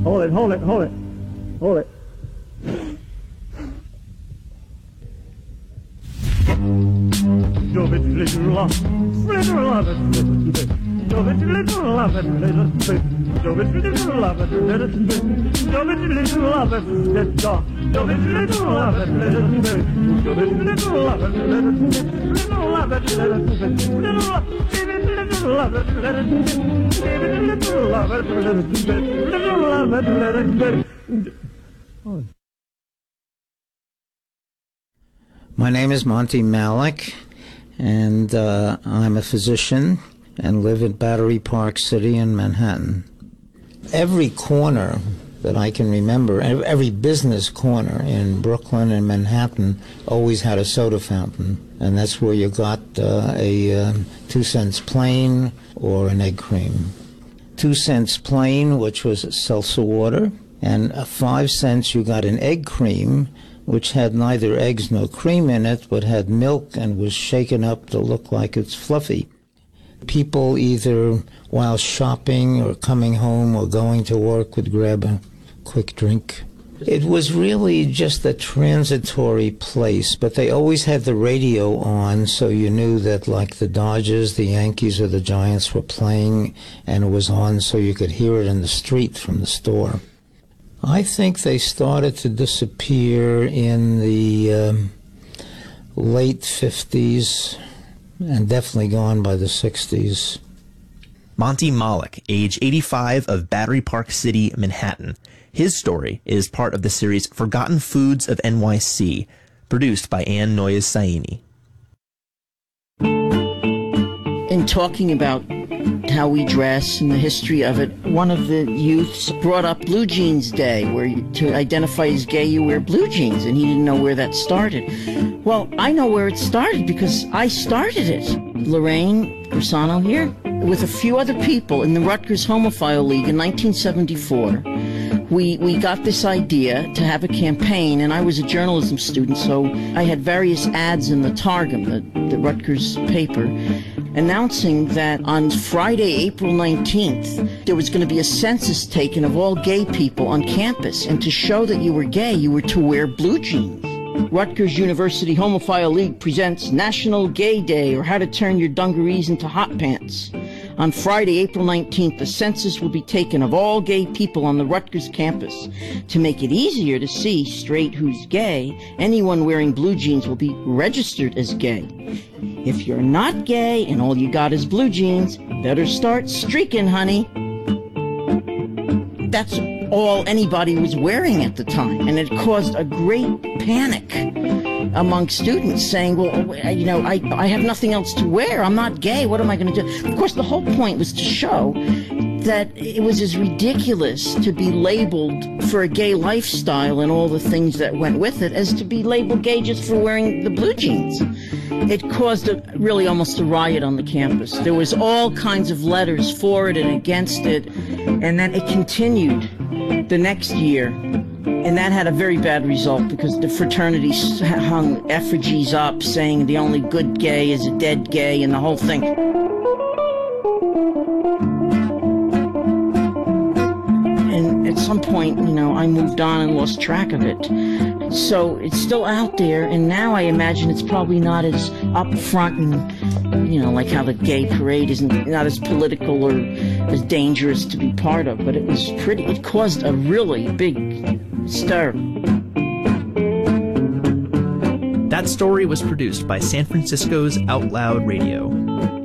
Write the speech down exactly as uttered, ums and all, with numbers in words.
Hold it, hold it, hold it, hold it. Dove it, little love, little love it, little bit. Dove it, little love it, little bit. Dove it, little love it, little bit. Dove it, little love it, little dog. Dove it, little love it, little bit. Dove it, little love it, little bit. Little love it, little bit. Little love it, little love it, little bit. Give it, little love it, little bit. Little love it, little bit. Oh. My name is Monty Malik, and uh, I'm a physician and live in Battery Park City in Manhattan. Every corner that I can remember, every business corner in Brooklyn and Manhattan always had a soda fountain, and that's where you got uh, a uh, two cents plain or an egg cream. Two cents plain, which was seltzer water, and uh, five cents you got an egg cream, which had neither eggs nor cream in it, but had milk and was shaken up to look like it's fluffy. People either while shopping or coming home or going to work would grab a quick drink. It was really just a transitory place, but they always had the radio on, so you knew that like the Dodgers, the Yankees, or the Giants were playing, and it was on so you could hear it in the street from the store. I think they started to disappear in the um, late fifties and definitely gone by the sixties. Monty Malik, age eighty-five, of Battery Park City, Manhattan. His story is part of the series Forgotten Foods of N Y C, produced by Ann Noyes Saini. In talking about how we dress and the history of it, one of the youths brought up Blue Jeans Day, where you, to identify as gay you wear blue jeans, and he didn't know where that started. Well, I know where it started because I started it. Lorraine Grisano here, with a few other people in the Rutgers Homophile League in nineteen seventy-four. We, we got this idea to have a campaign, and I was a journalism student, so I had various ads in the Targum, the, the Rutgers paper, announcing that on Friday, April nineteenth, there was going to be a census taken of all gay people on campus, and to show that you were gay, you were to wear blue jeans. Rutgers University Homophile League presents National Gay Day, or How to Turn Your Dungarees into Hot Pants. On Friday, April nineteenth, the census will be taken of all gay people on the Rutgers campus. To make it easier to see straight who's gay, anyone wearing blue jeans will be registered as gay. If you're not gay and all you got is blue jeans, better start streaking, honey. That's all anybody was wearing at the time, and it caused a great panic among students, saying, well, you know, I, I have nothing else to wear. I'm not gay. What am I going to do? Of course, the whole point was to show that it was as ridiculous to be labeled for a gay lifestyle and all the things that went with it as to be labeled gay just for wearing the blue jeans. It caused a, really almost a riot on the campus. There was all kinds of letters for it and against it, and then it continued the next year. And that had a very bad result because the fraternities hung effigies up saying the only good gay is a dead gay and the whole thing. And at some point, you know, I moved on and lost track of it. So it's still out there, and now I imagine it's probably not as upfront and, you know, like how the gay parade isn't not as political or as dangerous to be part of, but it was pretty, it caused a really big stir. That story was produced by San Francisco's Out Loud Radio.